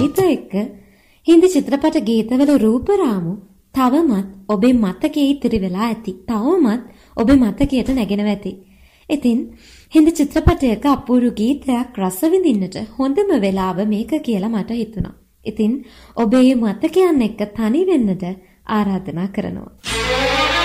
ගීත එක්ක හින්දි චිත්‍රපට ගීතවල රූපරාමු තවමත් ඔබේ මතකයේ ඉතිරි වෙලා ඇති. තවමත් ඔබේ මතකයට නැගෙනවා ඇති. ඉතින් හින්දි චිත්‍රපටයක අපූර්ව ගීතයක් රස විඳින්නට හොඳම වෙලාව මේක කියලා මට හිතුණා. ඉතින් ඔබේ මතකයන් එක්ක තනි වෙන්නට ආරාධනා කරනවා.